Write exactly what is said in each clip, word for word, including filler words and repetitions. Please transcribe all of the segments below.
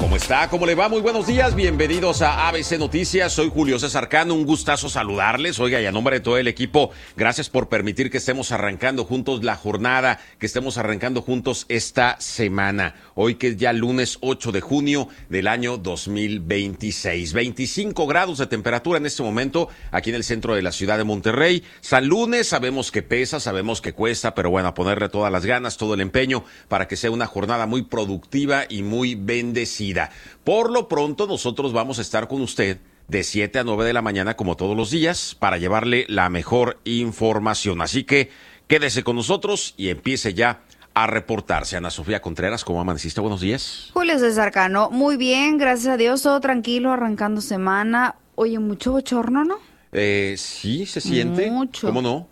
¿Cómo está? ¿Cómo le va? Muy buenos días, bienvenidos a A B C Noticias. Soy Julio César Cano, un gustazo saludarles. Oiga, y a nombre de todo el equipo, gracias por permitir que estemos arrancando juntos la jornada, que estemos arrancando juntos esta semana. Hoy que es ya lunes ocho de junio del año dos mil veintiséis. veinticinco grados de temperatura en este momento aquí en el centro de la ciudad de Monterrey. San Lunes, sabemos que pesa, sabemos que cuesta, pero bueno, a ponerle todas las ganas, todo el empeño para que sea una jornada muy productiva y muy bendecida. Por lo pronto, nosotros vamos a estar con usted de siete a nueve de la mañana, como todos los días, para llevarle la mejor información. Así que quédese con nosotros y empiece ya a reportarse. Ana Sofía Contreras, ¿cómo amaneciste? Buenos días. Julio César Cano, muy bien, gracias a Dios, todo tranquilo, arrancando semana. Oye, mucho bochorno, ¿no? Eh, sí, se siente. Mucho. ¿Cómo no?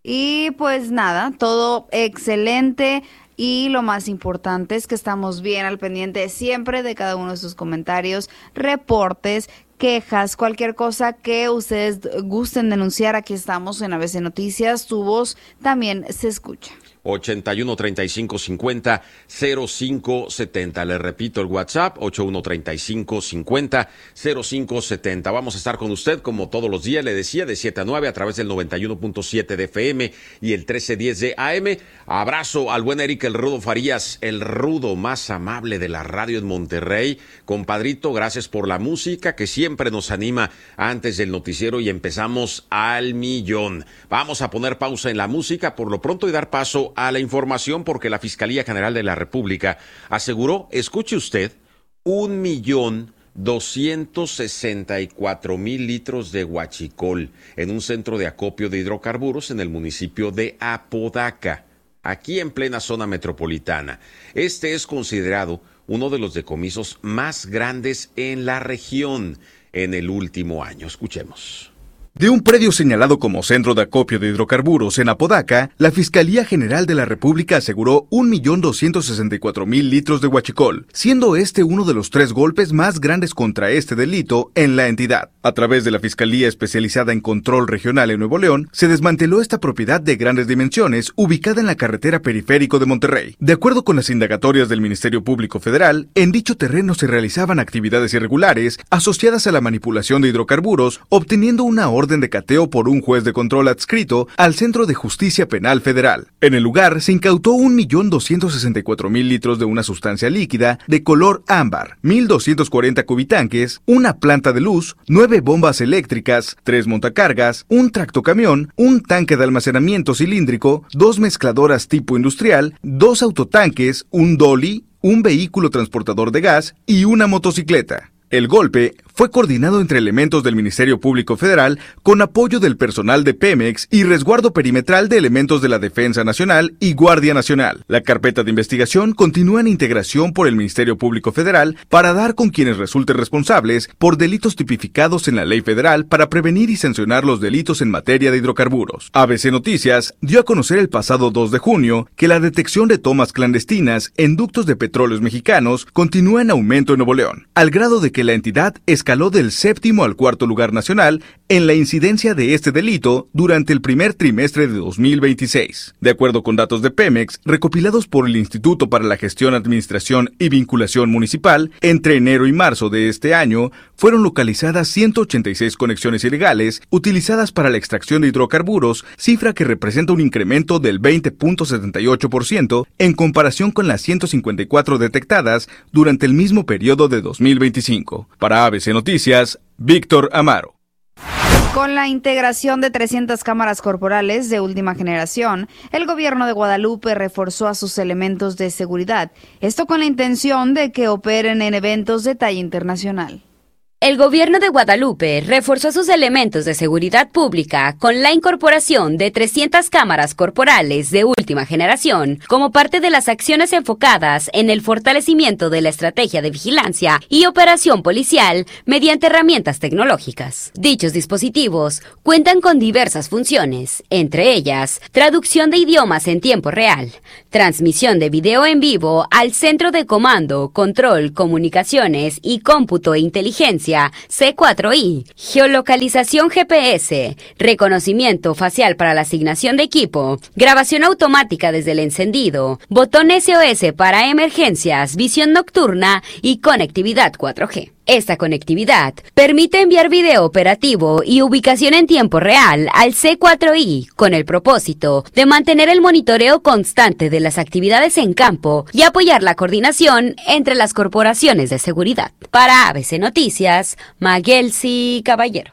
Y pues nada, todo excelente. Y lo más importante es que estamos bien al pendiente siempre de cada uno de sus comentarios, reportes, quejas, cualquier cosa que ustedes gusten denunciar. Aquí estamos en A B C Noticias, tu voz también se escucha. ochenta y uno, treinta y cinco, cincuenta, cero cinco setenta. Le repito el WhatsApp, ochenta y uno, treinta y cinco, cincuenta, cero cinco setenta. Vamos a estar con usted como todos los días, le decía, de siete a nueve a través del noventa y uno punto siete de F M y el trece diez de A M. Abrazo al buen Eric El Rudo Farías, el rudo más amable de la radio en Monterrey. Compadrito, gracias por la música que siempre nos anima antes del noticiero y empezamos al millón. Vamos a poner pausa en la música por lo pronto y dar paso a la información, porque la Fiscalía General de la República aseguró, escuche usted, un millón doscientos sesenta y cuatro mil litros de huachicol en un centro de acopio de hidrocarburos en el municipio de Apodaca, aquí en plena zona metropolitana. Este es considerado uno de los decomisos más grandes en la región en el último año. Escuchemos. De un predio señalado como centro de acopio de hidrocarburos en Apodaca, la Fiscalía General de la República aseguró un millón doscientos sesenta y cuatro mil litros de huachicol, siendo este uno de los tres golpes más grandes contra este delito en la entidad. A través de la Fiscalía Especializada en Control Regional en Nuevo León, se desmanteló esta propiedad de grandes dimensiones ubicada en la carretera periférico de Monterrey. De acuerdo con las indagatorias del Ministerio Público Federal, en dicho terreno se realizaban actividades irregulares asociadas a la manipulación de hidrocarburos, obteniendo una orden de cateo por un juez de control adscrito al Centro de Justicia Penal Federal. En el lugar se incautó un millón doscientos sesenta y cuatro mil litros de una sustancia líquida de color ámbar, mil doscientos cuarenta cubitanques, una planta de luz, nueve bombas eléctricas, tres montacargas, un tractocamión, un tanque de almacenamiento cilíndrico, dos mezcladoras tipo industrial, dos autotanques, un dolly, un vehículo transportador de gas y una motocicleta. El golpe fue coordinado entre elementos del Ministerio Público Federal con apoyo del personal de Pemex y resguardo perimetral de elementos de la Defensa Nacional y Guardia Nacional. La carpeta de investigación continúa en integración por el Ministerio Público Federal para dar con quienes resulten responsables por delitos tipificados en la ley federal para prevenir y sancionar los delitos en materia de hidrocarburos. A B C Noticias dio a conocer el pasado dos de junio que la detección de tomas clandestinas en ductos de petróleos mexicanos continúa en aumento en Nuevo León, al grado de que la entidad escaló del séptimo al cuarto lugar nacional en la incidencia de este delito durante el primer trimestre de dos mil veintiséis. De acuerdo con datos de Pemex, recopilados por el Instituto para la Gestión, Administración y Vinculación Municipal, entre enero y marzo de este año, fueron localizadas ciento ochenta y seis conexiones ilegales utilizadas para la extracción de hidrocarburos, cifra que representa un incremento del veinte punto setenta y ocho por ciento en comparación con las ciento cincuenta y cuatro detectadas durante el mismo periodo de dos mil veinticinco. Para A B C Noticias, Víctor Amaro. Con la integración de trescientas cámaras corporales de última generación, el gobierno de Guadalupe reforzó a sus elementos de seguridad, esto con la intención de que operen en eventos de talla internacional. El gobierno de Guadalupe reforzó sus elementos de seguridad pública con la incorporación de trescientas cámaras corporales de última generación como parte de las acciones enfocadas en el fortalecimiento de la estrategia de vigilancia y operación policial mediante herramientas tecnológicas. Dichos dispositivos cuentan con diversas funciones, entre ellas traducción de idiomas en tiempo real, transmisión de video en vivo al Centro de Comando, Control, Comunicaciones y Cómputo e Inteligencia emergencia C cuatro I, geolocalización G P S, reconocimiento facial para la asignación de equipo, grabación automática desde el encendido, botón S O S para emergencias, visión nocturna y conectividad cuatro G. Esta conectividad permite enviar video operativo y ubicación en tiempo real al C cuatro I con el propósito de mantener el monitoreo constante de las actividades en campo y apoyar la coordinación entre las corporaciones de seguridad. Para A B C Noticias, Maguelsi Caballero.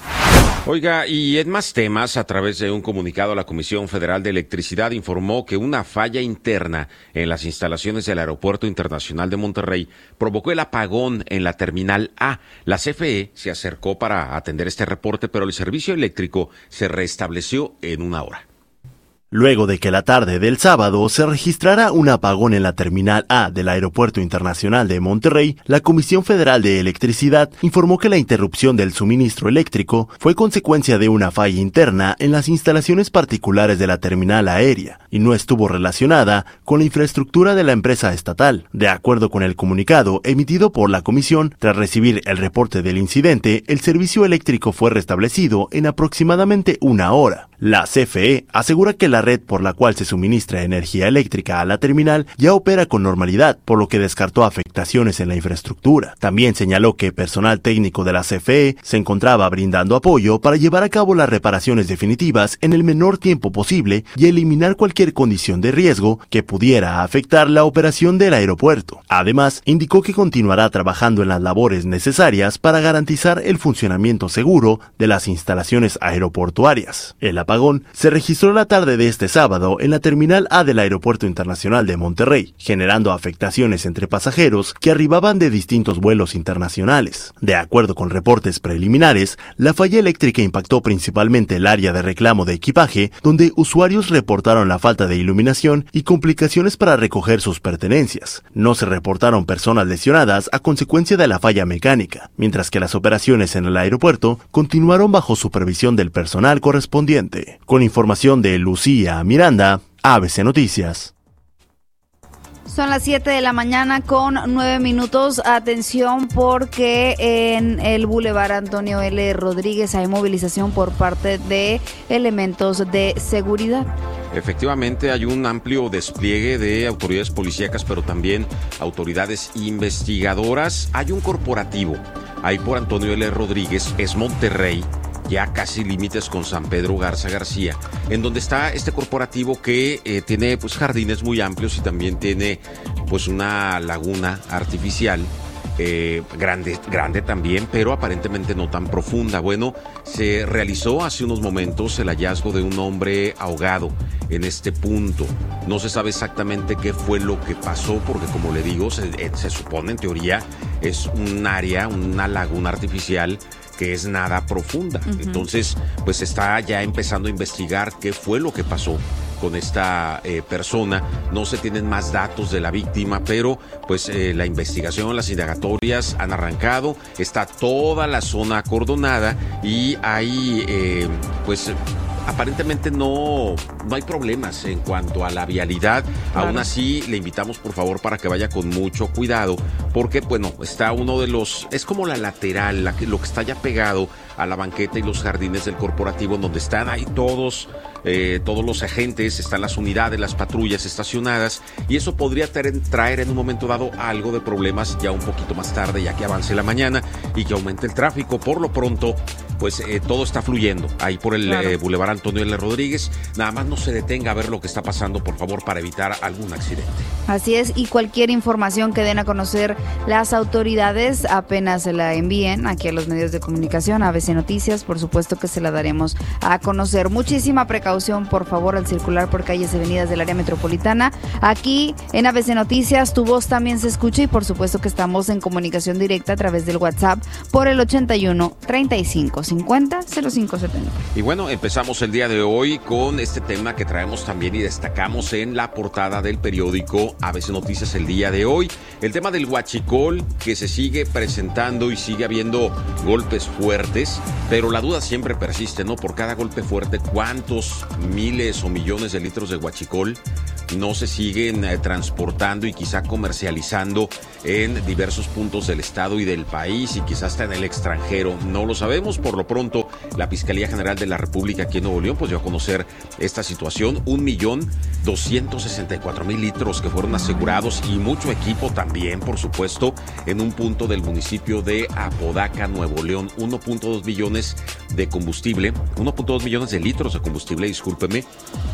Oiga, y en más temas, a través de un comunicado, la Comisión Federal de Electricidad informó que una falla interna en las instalaciones del Aeropuerto Internacional de Monterrey provocó el apagón en la Terminal A. La C F E se acercó para atender este reporte, pero el servicio eléctrico se restableció en una hora. Luego de que la tarde del sábado se registrara un apagón en la Terminal A del Aeropuerto Internacional de Monterrey, la Comisión Federal de Electricidad informó que la interrupción del suministro eléctrico fue consecuencia de una falla interna en las instalaciones particulares de la terminal aérea y no estuvo relacionada con la infraestructura de la empresa estatal. De acuerdo con el comunicado emitido por la Comisión, tras recibir el reporte del incidente, el servicio eléctrico fue restablecido en aproximadamente una hora. La C F E asegura que la red por la cual se suministra energía eléctrica a la terminal ya opera con normalidad, por lo que descartó afectaciones en la infraestructura. También señaló que personal técnico de la C F E se encontraba brindando apoyo para llevar a cabo las reparaciones definitivas en el menor tiempo posible y eliminar cualquier condición de riesgo que pudiera afectar la operación del aeropuerto. Además, indicó que continuará trabajando en las labores necesarias para garantizar el funcionamiento seguro de las instalaciones aeroportuarias. El apagón se registró la tarde de este sábado en la Terminal A del Aeropuerto Internacional de Monterrey, generando afectaciones entre pasajeros que arribaban de distintos vuelos internacionales. De acuerdo con reportes preliminares, la falla eléctrica impactó principalmente el área de reclamo de equipaje, donde usuarios reportaron la falta de iluminación y complicaciones para recoger sus pertenencias. No se reportaron personas lesionadas a consecuencia de la falla mecánica, mientras que las operaciones en el aeropuerto continuaron bajo supervisión del personal correspondiente. Con información de Lucía Miranda, A B C Noticias. Son las siete de la mañana con nueve minutos. Atención porque en el Boulevard Antonio L. Rodríguez hay movilización por parte de elementos de seguridad. Efectivamente, hay un amplio despliegue de autoridades policíacas, pero también autoridades investigadoras. Hay un corporativo ahí por Antonio L. Rodríguez, es Monterrey, ya casi límites con San Pedro Garza García, en donde está este corporativo que eh, tiene pues jardines muy amplios y también tiene pues una laguna artificial eh, grande, grande también, pero aparentemente no tan profunda. Bueno, se realizó hace unos momentos el hallazgo de un hombre ahogado en este punto. No se sabe exactamente qué fue lo que pasó, porque como le digo, se, eh, se supone en teoría es un área, una laguna artificial que es nada profunda. Uh-huh. Entonces, pues está ya empezando a investigar qué fue lo que pasó con esta eh, persona. No se tienen más datos de la víctima, pero pues eh, la investigación, las indagatorias han arrancado, está toda la zona acordonada y hay eh, pues aparentemente no, no hay problemas en cuanto a la vialidad. Claro. Aún así, le invitamos por favor para que vaya con mucho cuidado, porque bueno, está uno de los, es como la lateral, la que, lo que está ya pegado a la banqueta y los jardines del corporativo, en donde están ahí todos, eh, todos los agentes, están las unidades, las patrullas estacionadas, y eso podría traer, traer en un momento dado algo de problemas ya un poquito más tarde, ya que avance la mañana y que aumente el tráfico. Por lo pronto, pues eh, todo está fluyendo ahí por el claro. eh, Boulevard Antonio L. Rodríguez. Nada más no se detenga a ver lo que está pasando, por favor, para evitar algún accidente. Así es, y cualquier información que den a conocer las autoridades, apenas se la envíen aquí a los medios de comunicación, a A B C Noticias, por supuesto que se la daremos a conocer. Muchísima precaución, por favor, al circular por calles y avenidas del área metropolitana. Aquí en A B C Noticias, tu voz también se escucha y por supuesto que estamos en comunicación directa a través del WhatsApp por el ochenta y uno, treinta y cinco, cincuenta, cero cinco setenta. Y bueno, empezamos el día de hoy con este tema que traemos también y destacamos en la portada del periódico A B C Noticias el día de hoy. El tema del huachicol que se sigue presentando y sigue habiendo golpes fuertes, pero la duda siempre persiste, ¿no? Por cada golpe fuerte, ¿cuántos miles o millones de litros de huachicol no se siguen eh, transportando y quizá comercializando en diversos puntos del estado y del país y quizás hasta en el extranjero? No lo sabemos. Por lo pronto, la Fiscalía General de la República aquí en Nuevo León pues dio a conocer esta situación. Un millón doscientos sesenta y cuatro mil litros que fueron asegurados y mucho equipo también, por supuesto, en un punto del municipio de Apodaca, Nuevo León. uno punto dos millones de combustible, uno punto dos millones de litros de combustible, discúlpeme,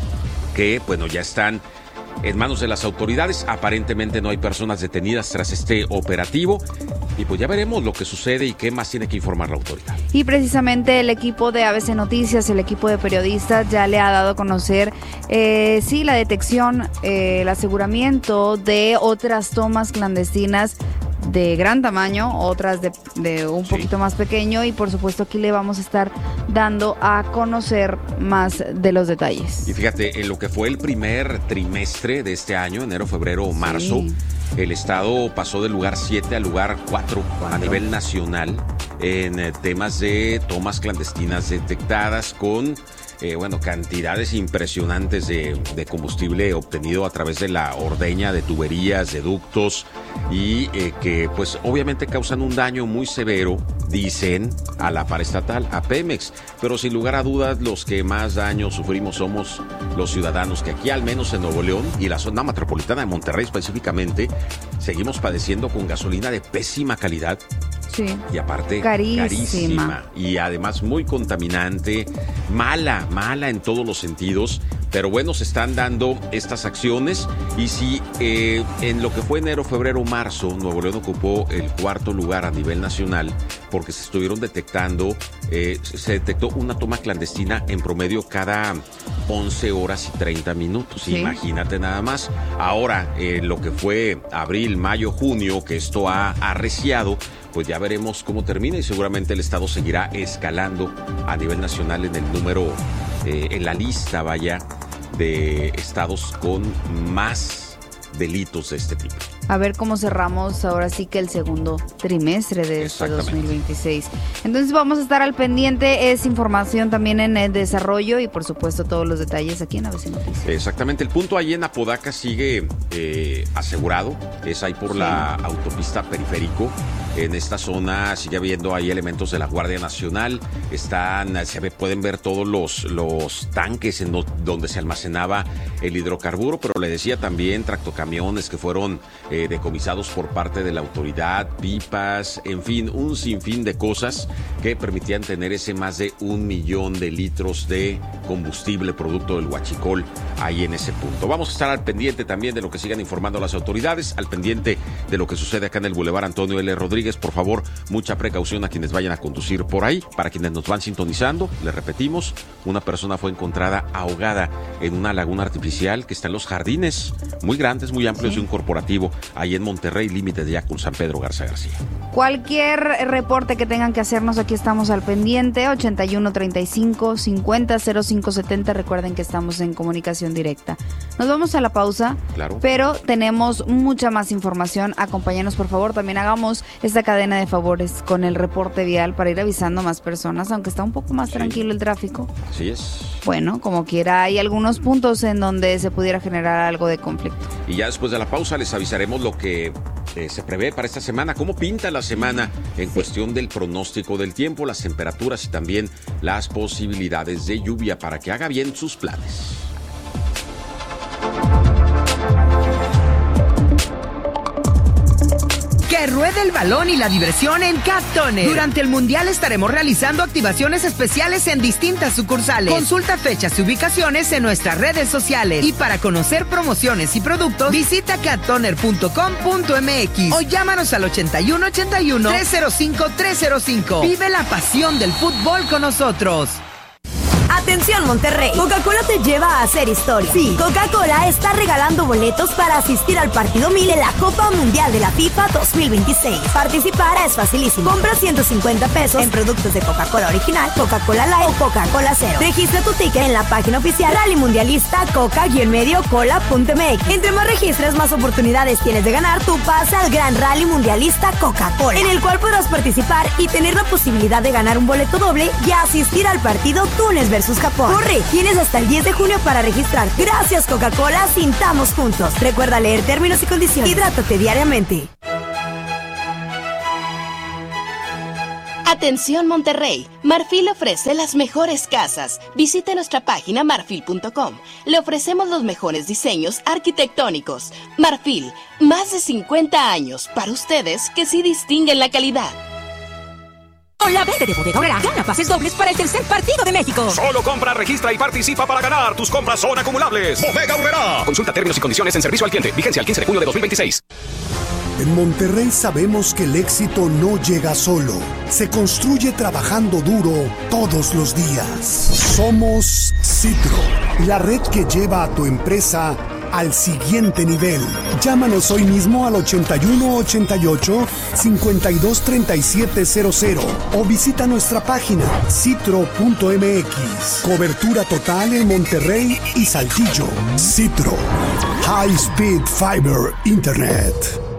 que bueno, ya están en manos de las autoridades. Aparentemente no hay personas detenidas tras este operativo y pues ya veremos lo que sucede y qué más tiene que informar la autoridad. Y precisamente el equipo de A B C Noticias, el equipo de periodistas ya le ha dado a conocer eh, sí la detección, eh, el aseguramiento de otras tomas clandestinas de gran tamaño, otras de, de un poquito sí. más pequeño, y por supuesto aquí le vamos a estar dando a conocer más de los detalles. Y fíjate, en lo que fue el primer trimestre de este año, enero, febrero o marzo, sí. el estado pasó del lugar siete al lugar cuatro a nivel nacional en eh, temas de tomas clandestinas detectadas con Eh, bueno, cantidades impresionantes de, de combustible obtenido a través de la ordeña de tuberías, de ductos y eh, que pues obviamente causan un daño muy severo, dicen, a la paraestatal, a Pemex, pero sin lugar a dudas los que más daño sufrimos somos los ciudadanos que aquí, al menos en Nuevo León y la zona metropolitana de Monterrey específicamente, seguimos padeciendo con gasolina de pésima calidad. Sí. Y aparte carísima. carísima y además muy contaminante, mala, mala en todos los sentidos. Pero bueno, se están dando estas acciones y si eh, en lo que fue enero, febrero, marzo, Nuevo León ocupó el cuarto lugar a nivel nacional porque se estuvieron detectando, eh, se detectó una toma clandestina en promedio cada once horas y treinta minutos. ¿Sí? Imagínate nada más. Ahora, eh, lo que fue abril, mayo, junio, que esto ha arreciado, pues ya veremos cómo termina y seguramente el estado seguirá escalando a nivel nacional en el número, eh, en la lista, vaya, de estados con más delitos de este tipo. A ver cómo cerramos ahora sí que el segundo trimestre de este dos mil veintiséis. Entonces vamos a estar al pendiente, es información también en el desarrollo y por supuesto todos los detalles aquí en A B C Noticias. Exactamente, el punto ahí en Apodaca sigue eh, asegurado, es ahí por sí. la autopista periférico. En esta zona sigue habiendo ahí elementos de la Guardia Nacional, están, se ve, pueden ver todos los, los tanques en do, donde se almacenaba el hidrocarburo, pero le decía también tractocamiones que fueron eh, decomisados por parte de la autoridad, pipas, en fin, un sinfín de cosas que permitían tener ese más de un millón de litros de combustible producto del huachicol ahí en ese punto. Vamos a estar al pendiente también de lo que sigan informando las autoridades, al pendiente de lo que sucede acá en el Boulevard Antonio L. Rodríguez. Por favor, mucha precaución a quienes vayan a conducir por ahí. Para quienes nos van sintonizando, les repetimos, una persona fue encontrada ahogada en una laguna artificial que está en los jardines muy grandes, muy amplios ¿Sí? de un corporativo ahí en Monterrey, límite de ya con San Pedro Garza García. Cualquier reporte que tengan que hacernos, aquí estamos al pendiente, ochenta y uno, treinta y cinco, cincuenta, cero cinco setenta. Recuerden que estamos en comunicación directa. Nos vamos a la pausa, claro. pero tenemos mucha más información. Acompáñanos, por favor. También hagamos esta cadena de favores con el reporte vial para ir avisando a más personas, aunque está un poco más sí. tranquilo el tráfico. Así es. Bueno, como quiera, hay algunos puntos en donde se pudiera generar algo de conflicto. Y ya después de la pausa les avisaremos lo que eh, se prevé para esta semana, cómo pinta la semana en sí. cuestión del pronóstico del tiempo, las temperaturas y también las posibilidades de lluvia para que haga bien sus planes. Que ruede el balón y la diversión en Cat Toner. Durante el Mundial estaremos realizando activaciones especiales en distintas sucursales. Consulta fechas y ubicaciones en nuestras redes sociales. Y para conocer promociones y productos, visita cat toner punto com punto m x o llámanos al ochenta y uno, ochenta y uno, trescientos cinco, trescientos cinco. Vive la pasión del fútbol con nosotros. Atención Monterrey, Coca-Cola te lleva a hacer historia. Sí, Coca-Cola está regalando boletos para asistir al partido mil de la Copa Mundial de la FIFA dos mil veintiséis. Participar es facilísimo. Compra ciento cincuenta pesos en productos de Coca-Cola original, Coca-Cola Light o Coca-Cola Cero. Registra tu ticket en la página oficial Rally Mundialista Coca-Medio Cola punto M X. Entre más registras, más oportunidades tienes de ganar tu pase al Gran Rally Mundialista Coca-Cola, en el cual podrás participar y tener la posibilidad de ganar un boleto doble y asistir al partido Túnez versus Japón. Corre, tienes hasta el diez de junio para registrar. Gracias Coca-Cola, sintamos juntos. Recuerda leer términos y condiciones. Hidrátate diariamente. Atención Monterrey, Marfil ofrece las mejores casas. Visite nuestra página marfil punto com. Le ofrecemos los mejores diseños arquitectónicos. Marfil, más de cincuenta años para ustedes que sí distinguen la calidad. Con la venta de Bodega Aurrera, gana pases dobles para el tercer partido de México. Solo compra, registra y participa para ganar. Tus compras son acumulables. Bodega Aurrera. Consulta términos y condiciones en servicio al cliente. Vigencia al quince de junio de dos mil veintiséis. En Monterrey sabemos que el éxito no llega solo. Se construye trabajando duro todos los días. Somos Citro, la red que lleva a tu empresa al siguiente nivel. Llámanos hoy mismo al ochenta y uno ochenta y ocho, cincuenta y dos treinta y siete cero cero o visita nuestra página citro punto m x. Cobertura total en Monterrey y Saltillo. Citro, High Speed Fiber Internet.